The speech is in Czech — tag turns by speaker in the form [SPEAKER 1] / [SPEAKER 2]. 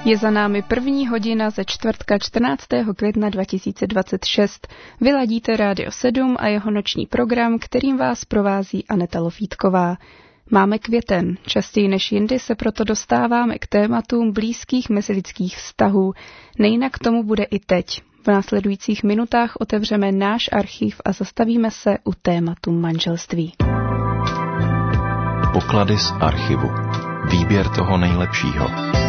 [SPEAKER 1] Je za námi první hodina ze čtvrtka 14. května 2026. Vy ladíte Rádio 7 a jeho noční program, kterým vás provází Aneta Lofítková. Máme květen, častěji než jindy se proto dostáváme k tématům blízkých mezilidských vztahů. Nejinak tomu bude i teď. V následujících minutách otevřeme náš archiv a zastavíme se u tématu manželství.
[SPEAKER 2] Poklady z archivu. Výběr toho nejlepšího.